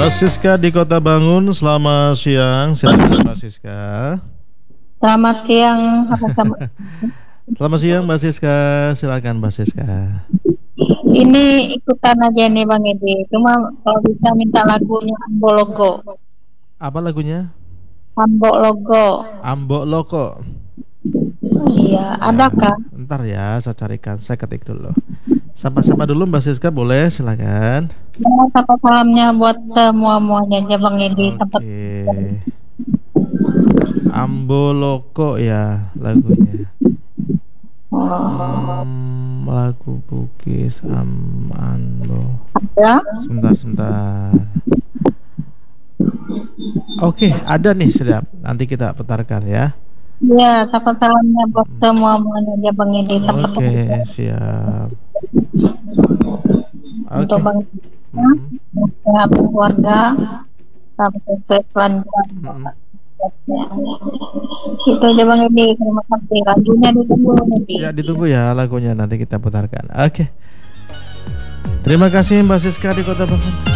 Mbak Siska di Kota Bangun, selamat siang. Silakan Mbak Siska. Selamat siang. Selamat siang Mbak Siska, silakan Mbak Siska. Ini ikutan aja nih Bang Edi. Cuma kalau bisa minta lagunya Ambo Logo. Apa lagunya? Ambo Logo. Ambok Loko. Iya, ada kan? Ntar ya, saya carikan, saya ketik dulu. Sapa-sapa dulu Mbak Siska, boleh, silakan. Sapa salamnya buat semua-muanya aja Bang Edi. Tempat Oke. Ambo Loko ya lagunya. Lagu Bugis Ambo. ada. Sebentar. Oke, ada nih, sedap. Nanti kita putarkan ya. Iya, sapa salamnya buat semua-muanya aja Bang Edi. Oke, siap. Untuk Oke. Bang Edi. Sehat keluarga. Sampai selanjutnya. Itu aja Bang Edi. Terima kasih. Lagunya ditunggu Bang Edi. Ya, ditunggu ya lagunya, nanti kita putarkan. Oke. Terima kasih Mbak Siska di Kota Bangun.